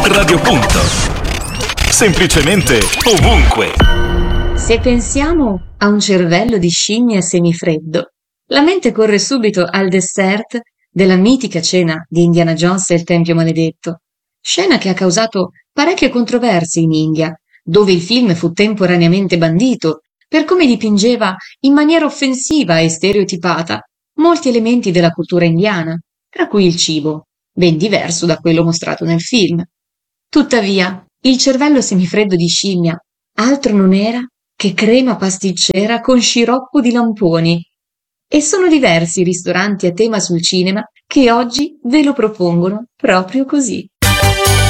Radio Punto. Semplicemente ovunque. Se pensiamo a un cervello di scimmia semifreddo, la mente corre subito al dessert della mitica cena di Indiana Jones e il Tempio Maledetto, scena che ha causato parecchie controversie in India, dove il film fu temporaneamente bandito per come dipingeva in maniera offensiva e stereotipata molti elementi della cultura indiana, tra cui il cibo, ben diverso da quello mostrato nel film. Tuttavia, il cervello semifreddo di scimmia altro non era che crema pasticcera con sciroppo di lamponi. E sono diversi i ristoranti a tema sul cinema che oggi ve lo propongono proprio così.